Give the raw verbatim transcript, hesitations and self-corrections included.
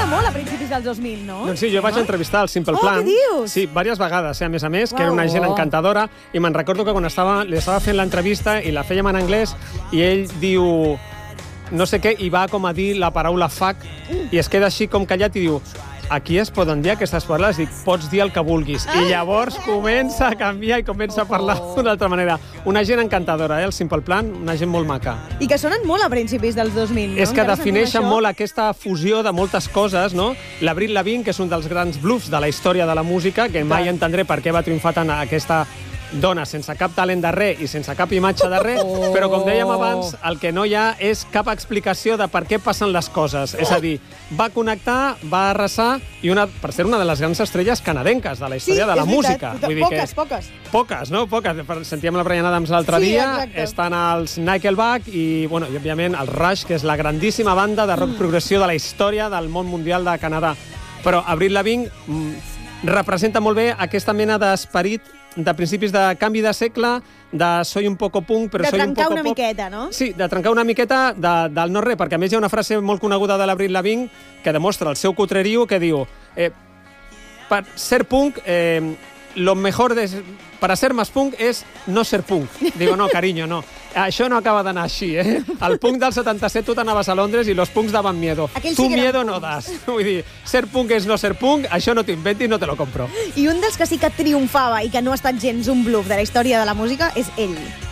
molt a principis dels dos mil, no? Doncs sí, jo vaig entrevistar el Simple Oh, Plan. què dius? Sí, diverses vegades, eh, a més a més, que era una Uau. gent encantadora, i me'n recordo que quan estava, li estava fent l'entrevista i la fèiem en anglès, i ell diu no sé què, i va com a dir la paraula fuck, i es queda així com callat i diu aquí es poden dir aquestes paraules? Dic, pots dir el que vulguis. I llavors comença a canviar i comença a parlar d'una altra manera. Una gent encantadora, eh, el Simple Plan, una gent molt maca. I que sonen molt a principis dels dos mil, no? És que Encara defineixen sentim molt aquesta fusió de moltes coses, no? L'Avril Lavigne, que és un dels grans bluffs de la història de la música, que mai entendré per què va triomfar tant aquesta dona sense cap talent de res i sense cap imatge de res, oh. però com dèiem abans, el que no hi ha és cap explicació de per què passen les coses. És a dir, va connectar, va arrasar, i una, per ser una de les grans estrelles canadenques de la història sí, de la és música. Vull dir poques, que... poques. Poques, no? Poques. Sentíem la Bryan Adams l'altre sí, dia, exacte. estan els Nickelback i, bueno, i, òbviament, el Rush, que és la grandíssima banda de rock mm. progressió de la història del món mundial de Canadà. Però Avril Lavigne mm, representa molt bé aquesta mena d'esperit de principis de canvi de segle, de soy un poco punk, però de soy un poco pop. De trencar una miqueta, no? Sí, de trencar una miqueta de, del no res, perquè a més hi ha una frase molt coneguda de l'Avril Lavigne que demostra el seu cutrerío, que diu eh, per ser punk, eh, lo mejor de, para ser más punk es no ser punk. Digo, no, cariño, no. Això no acaba d'anar així, eh? El punk del setanta-set tu t'anaves a Londres i los punks daban miedo. Aquell tu sí miedo no das. Vull dir, ser punk és no ser punk, això no t'ho inventis, no te lo compro. I un dels que sí que triomfava i que no ha estat gens un bluff de la història de la música és ell.